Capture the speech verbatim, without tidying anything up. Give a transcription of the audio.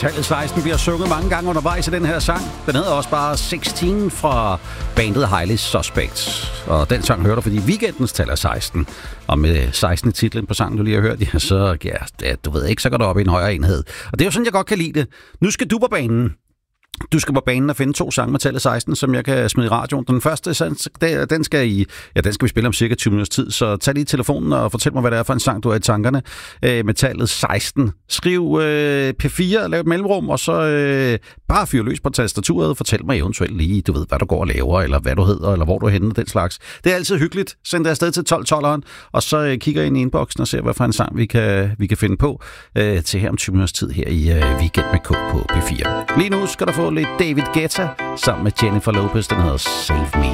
Tallet seksten bliver sunget mange gange undervejs i den her sang. Den hedder også bare seksten fra bandet Highly Suspect. Og den sang hører du, fordi weekendens tal er seksten. Og med seksten i titlen på sangen, du lige har hørt, ja, så ja, du ved ikke, så går det op i en højere enhed. Og det er jo sådan, jeg godt kan lide det. Nu skal du på banen. Du skal på banen og finde to sange med tallet seksten, som jeg kan smide i radioen. Den første, den skal, I, ja, den skal vi spille om cirka tyve minutters tid, så tag lige telefonen og fortæl mig, hvad det er for en sang, du har i tankerne øh, med tallet seksten. Skriv øh, P fire, lav et mellemrum, og så øh, bare fyr løs på tastaturet og fortæl mig eventuelt lige, du ved, hvad du går og laver, eller hvad du hedder, eller hvor du er henne, den slags. Det er altid hyggeligt. Send det afsted til tolv tolveren, og så øh, kigger ind i inboxen og ser, hvad for en sang, vi kan, vi kan finde på øh, til her om tyve minutters tid her i øh, Weekend med K på P fire. Lige nu skal der få lidt David Guetta sammen med Jennifer Lopez, den hedder Save Me.